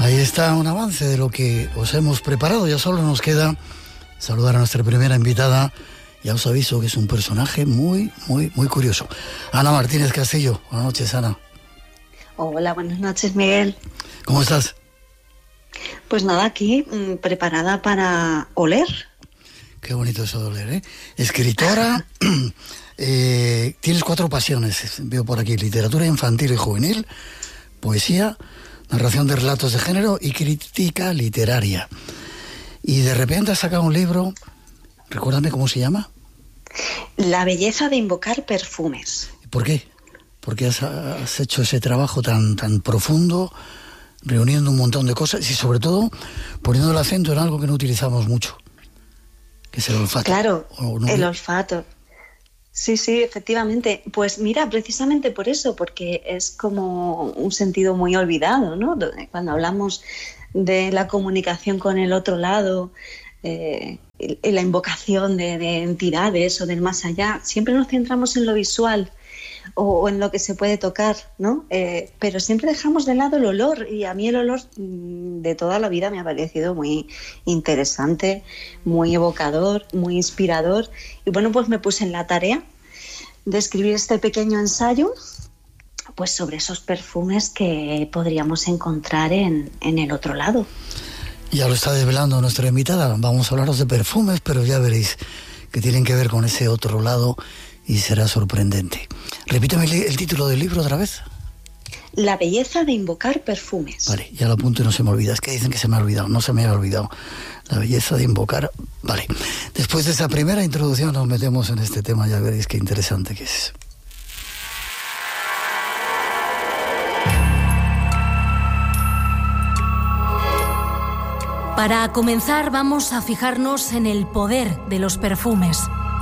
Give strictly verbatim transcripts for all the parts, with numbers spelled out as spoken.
Ahí está un avance de lo que os hemos preparado. Ya solo nos queda saludar a nuestra primera invitada. Ya os aviso que es un personaje muy, muy, muy curioso. Ana Martínez Castillo. Buenas noches, Ana. Hola, buenas noches, Miguel. ¿Cómo estás? Pues nada, aquí mmm, preparada para oler. Qué bonito eso de oler, ¿eh? Escritora, eh, tienes cuatro pasiones, veo por aquí: literatura infantil y juvenil, poesía, narración de relatos de género y crítica literaria. Y de repente has sacado un libro, recuérdame cómo se llama. La belleza de invocar perfumes. ¿Por qué? ¿Por qué has, has hecho ese trabajo tan, tan profundo, reuniendo un montón de cosas y sobre todo poniendo el acento en algo que no utilizamos mucho, que es el olfato? Claro, no? El olfato. Sí, sí, efectivamente. Pues mira, precisamente por eso, porque es como un sentido muy olvidado, ¿no? Cuando hablamos de la comunicación con el otro lado, eh, la invocación de, de entidades o del más allá, siempre nos centramos en lo visual o en lo que se puede tocar, ¿no? Eh, pero siempre dejamos de lado el olor, y a mí el olor de toda la vida me ha parecido muy interesante, muy evocador, muy inspirador. Y bueno, pues me puse en la tarea de escribir este pequeño ensayo pues sobre esos perfumes que podríamos encontrar en, en el otro lado. Ya lo está desvelando nuestra invitada. Vamos a hablaros de perfumes, pero ya veréis que tienen que ver con ese otro lado y será sorprendente. Repítame el, el título del libro otra vez. La belleza de invocar perfumes. Vale, ya lo apunto y no se me olvida. Es que dicen que se me ha olvidado. No se me ha olvidado. La belleza de invocar. Vale. Después de esa primera introducción nos metemos en este tema. Ya veréis qué interesante que es. Para comenzar, vamos a fijarnos en el poder de los perfumes.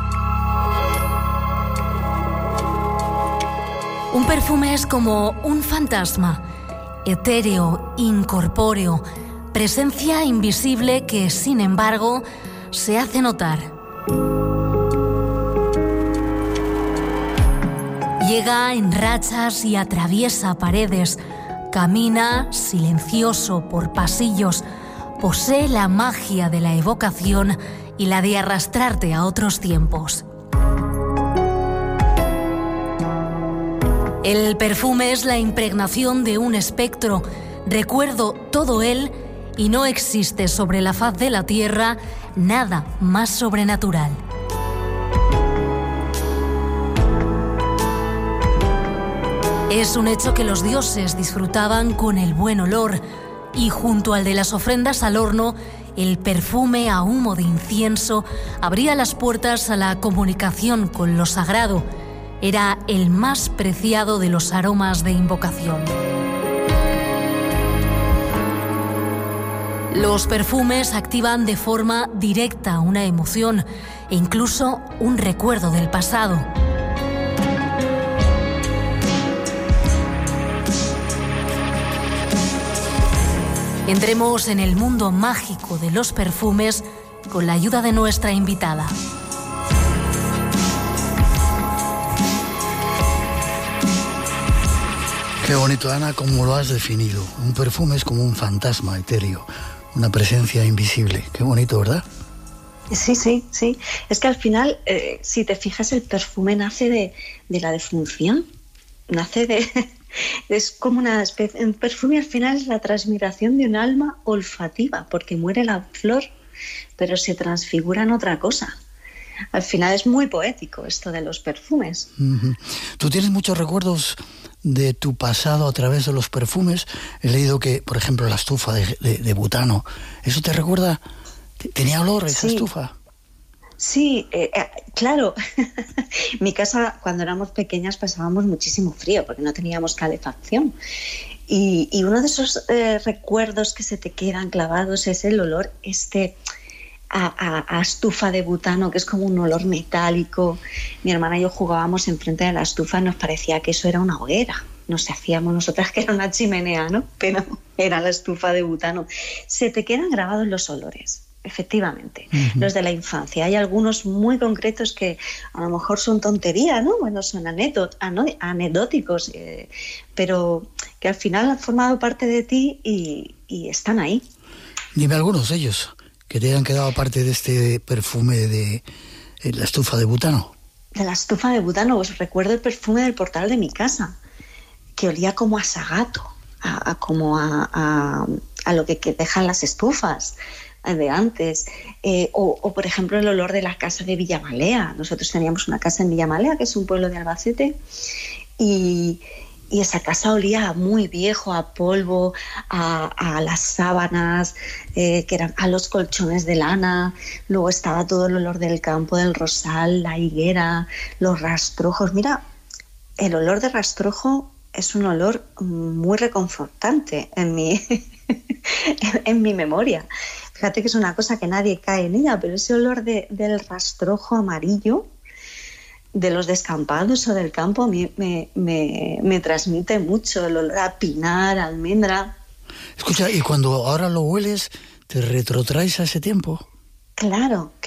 Un perfume es como un fantasma, etéreo, incorpóreo, presencia invisible que, sin embargo, se hace notar. Llega en rachas y atraviesa paredes, camina silencioso por pasillos, posee la magia de la evocación y la de arrastrarte a otros tiempos. El perfume es la impregnación de un espectro, recuerdo todo él, y no existe sobre la faz de la tierra nada más sobrenatural. Es un hecho que los dioses disfrutaban con el buen olor, y junto al de las ofrendas al horno, el perfume a humo de incienso abría las puertas a la comunicación con lo sagrado. Era el más preciado de los aromas de invocación. Los perfumes activan de forma directa una emoción e incluso un recuerdo del pasado. Entremos en el mundo mágico de los perfumes con la ayuda de nuestra invitada. Qué bonito, Ana, cómo lo has definido. Un perfume es como un fantasma etéreo, una presencia invisible. Qué bonito, ¿verdad? Sí, sí, sí. Es que al final, eh, si te fijas, el perfume nace de, de la defunción. Nace de... Es como una especie... El perfume al final es la transmigración de un alma olfativa, porque muere la flor, pero se transfigura en otra cosa. Al final es muy poético esto de los perfumes. Uh-huh. ¿Tú tienes muchos recuerdos de tu pasado a través de los perfumes? He leído que, por ejemplo, la estufa de, de, de butano, ¿eso te recuerda? ¿Tenía olor esa sí. estufa? Sí, eh, eh, claro. Mi casa, cuando éramos pequeñas, pasábamos muchísimo frío porque no teníamos calefacción. Y, y uno de esos eh, recuerdos que se te quedan clavados es el olor este a, a, a estufa de butano, que es como un olor metálico. Mi hermana y yo jugábamos enfrente de la estufa y nos parecía que eso era una hoguera. Nos hacíamos nosotras que era una chimenea, ¿no? Pero era la estufa de butano. Se te quedan grabados los olores. Efectivamente, uh-huh. Los de la infancia. Hay algunos muy concretos que a lo mejor son tontería, ¿no? Bueno, son anedot, anedóticos, eh, pero que al final han formado parte de ti y, y están ahí. Dime algunos de ellos que te hayan quedado aparte de este perfume de eh, la estufa de butano. De la estufa de butano, pues recuerdo el perfume del portal de mi casa, que olía como a sagato, a, a como a, a, a lo que, que dejan las estufas de antes, eh, o, o por ejemplo el olor de la casa de Villamalea. Nosotros teníamos una casa en Villamalea, que es un pueblo de Albacete, y, y esa casa olía muy viejo, a polvo, a, a las sábanas, eh, que eran a los colchones de lana. Luego estaba todo el olor del campo, del rosal, la higuera, los rastrojos. Mira, el olor de rastrojo es un olor muy reconfortante en mi, en mi memoria. Fíjate que es una cosa que nadie cae en ella, pero ese olor de, del rastrojo amarillo de los descampados o del campo a mí me, me, me transmite mucho, el olor a pinar, a almendra. Escucha, y cuando ahora lo hueles, ¿te retrotraes a ese tiempo? Claro,